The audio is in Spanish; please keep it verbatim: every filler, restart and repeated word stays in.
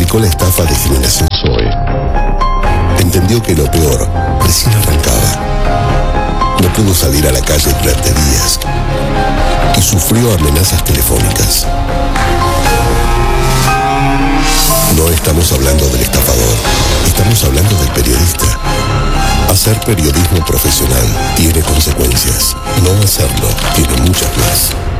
aplicó la estafa de Generación Zoe. Entendió que lo peor recién arrancaba. No pudo salir a la calle durante días y sufrió amenazas telefónicas. No estamos hablando del estafador, estamos hablando del periodista. Hacer periodismo profesional tiene consecuencias. No hacerlo tiene muchas más.